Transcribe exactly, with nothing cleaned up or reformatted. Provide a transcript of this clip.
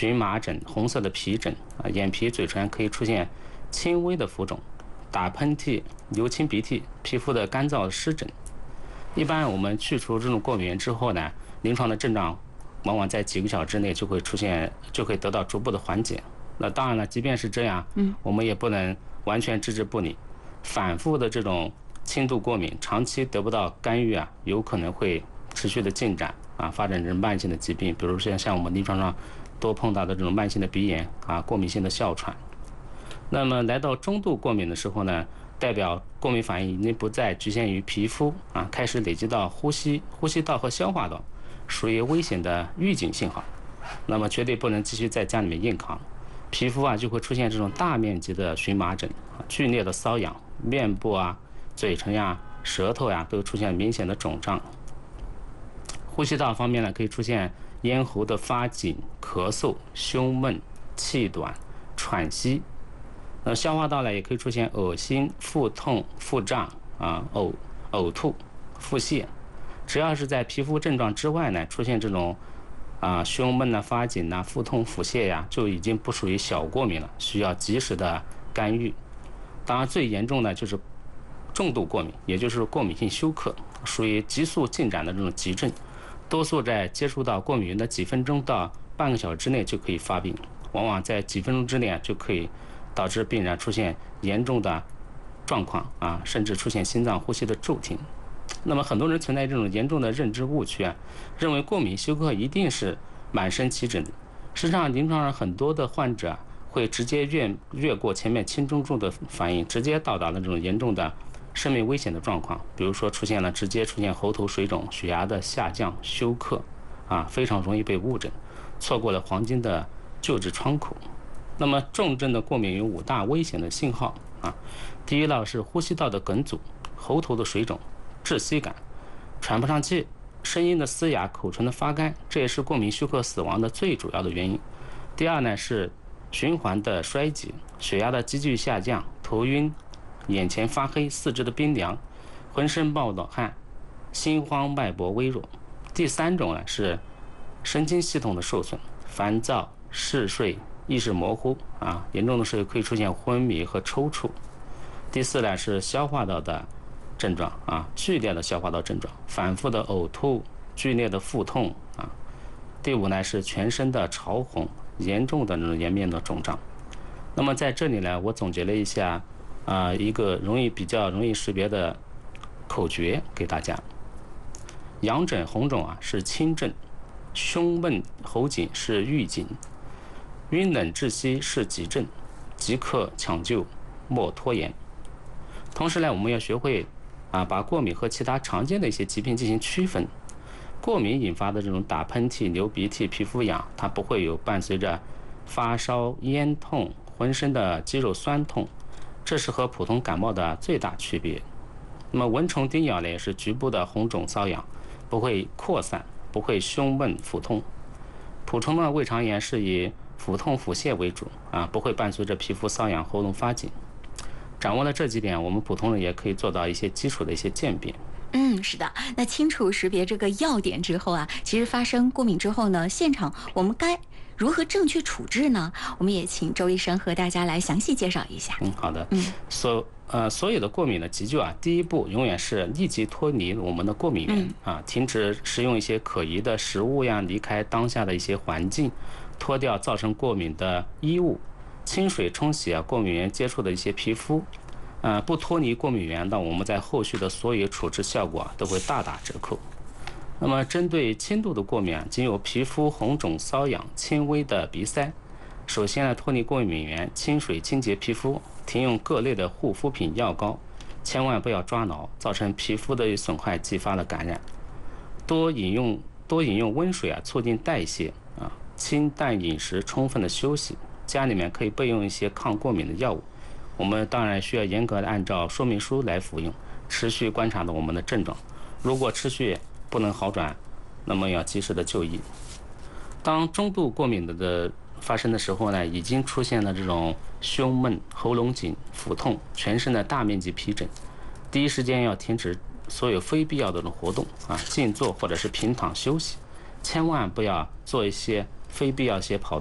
荨麻疹、红色的皮疹啊，眼皮、嘴唇可以出现轻微的浮肿，打喷嚏、流清鼻涕，皮肤的干燥湿疹。一般我们去除这种过敏源之后呢，临床的症状往往在几个小时之内就会出现，就会得到逐步的缓解。那当然了，即便是这样，嗯，我们也不能完全置之不理。反复的这种轻度过敏，长期得不到干预啊，有可能会持续的进展啊，发展成慢性的疾病，比如说像我们临床上多碰到的这种慢性的鼻炎啊，过敏性的哮喘。那么来到中度过敏的时候呢，代表过敏反应已经不再局限于皮肤啊，开始累积到呼吸、呼吸道和消化道，属于危险的预警信号。那么绝对不能继续在家里面硬扛，皮肤啊就会出现这种大面积的荨麻疹、剧烈的瘙痒，面部啊、嘴唇呀、舌头呀都出现明显的肿胀。呼吸道方面呢，可以出现咽喉的发紧、咳嗽、胸闷、气短、喘息。那消化道呢，也可以出现恶心、腹痛、腹胀啊、呕呕吐、腹泻。只要是在皮肤症状之外呢，出现这种啊胸闷啊、发紧啊、腹痛、腹泻呀，就已经不属于小过敏了，需要及时的干预。当然，最严重的就是重度过敏，也就是过敏性休克，属于急速进展的这种急症，多数在接触到过敏源的几分钟到半个小时之内就可以发病，往往在几分钟之内就可以导致病人出现严重的状况啊，甚至出现心脏呼吸的骤停。那么很多人存在这种严重的认知误区啊，认为过敏休克一定是满身起疹。实际上，临床上很多的患者会直接越越过前面轻中重的反应，直接到达了这种严重的生命危险的状况。比如说出现了直接出现喉头水肿、血压的下降、休克啊，非常容易被误诊，错过了黄金的救治窗口。那么重症的过敏有五大危险的信号啊，第一呢是呼吸道的梗阻、喉头的水肿、窒息感、喘不上气、声音的嘶哑、口唇的发干，这也是过敏休克死亡的最主要的原因。第二呢是循环的衰竭，血压的急剧下降、头晕、眼前发黑、四肢的冰凉、浑身冒冷汗、心慌、脉搏微弱。第三种呢是神经系统的受损，烦躁、嗜睡、意识模糊啊，严重的时候可以出现昏迷和抽搐。第四呢是消化道的症状啊，剧烈的消化道症状，反复的呕吐、剧烈的腹痛啊。第五呢是全身的潮红，严重的那种颜面的肿胀。那么在这里呢，我总结了一下啊，一个容易比较容易识别的口诀给大家。痒疹红肿啊是轻症，胸闷喉紧是预警，晕冷窒息是急症，即刻抢救，莫拖延。同时呢，我们要学会啊，把过敏和其他常见的一些疾病进行区分。过敏引发的这种打喷嚏、流鼻涕、皮肤痒，它不会有伴随着发烧、咽痛、浑身的肌肉酸痛，这是和普通感冒的最大区别。那么蚊虫叮咬呢，也是局部的红肿瘙痒，不会扩散，不会胸闷腹痛。普通的胃肠炎是以腹痛腹泻为主啊，不会伴随着皮肤瘙痒、喉咙发紧。掌握了这几点，我们普通人也可以做到一些基础的一些鉴别。 嗯，是的。那清楚识别这个要点之后啊，其实发生过敏之后呢，现场我们该如何正确处置呢？我们也请周医生和大家来详细介绍一下。 嗯，好的。嗯，所呃所有的过敏的急救啊，第一步永远是立即脱离我们的过敏源、嗯、啊，停止食用一些可疑的食物呀，离开当下的一些环境，脱掉造成过敏的衣物，清水冲洗啊过敏源接触的一些皮肤。呃，不脱离过敏源，那我们在后续的所有处置效果、啊、都会大打折扣。那么，针对轻度的过敏啊，仅有皮肤红肿、瘙痒、轻微的鼻塞，首先呢，脱离过敏源，清水清洁皮肤，停用各类的护肤品、药膏，千万不要抓挠，造成皮肤的损坏，继发了感染。多饮用多饮用温水啊，促进代谢啊，清淡饮食，充分的休息。家里面可以备用一些抗过敏的药物。我们当然需要严格的按照说明书来服用，持续观察到我们的症状，如果持续不能好转，那么要及时的就医。当中度过敏的的发生的时候呢，已经出现了这种胸闷、喉咙紧、腹痛、全身的大面积皮疹，第一时间要停止所有非必要的活动啊，静坐或者是平躺休息，千万不要做一些非必要些跑